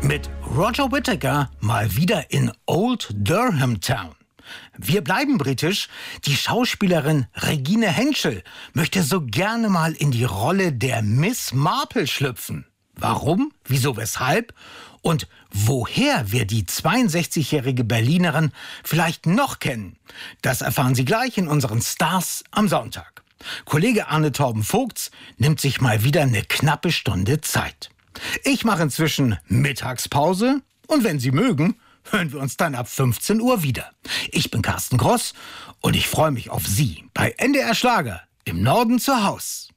Mit Roger Whittaker mal wieder in Old Durham Town. Wir bleiben britisch. Die Schauspielerin Regine Henschel möchte so gerne mal in die Rolle der Miss Marple schlüpfen. Warum? Wieso? Weshalb? Und woher wir die 62-jährige Berlinerin vielleicht noch kennen, das erfahren Sie gleich in unseren Stars am Sonntag. Kollege Arne Torben-Vogts nimmt sich mal wieder eine knappe Stunde Zeit. Ich mache inzwischen Mittagspause und wenn Sie mögen, hören wir uns dann ab 15 Uhr wieder. Ich bin Carsten Gross und ich freue mich auf Sie bei NDR Schlager im Norden zu Haus.